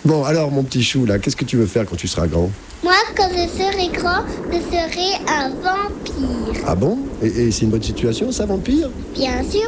Bon, alors, mon petit chou, là, qu'est-ce que tu veux faire quand tu seras grand? Moi, quand je serai grand, je serai un vampire. Ah bon? Et c'est une bonne situation, ça, vampire? Bien sûr,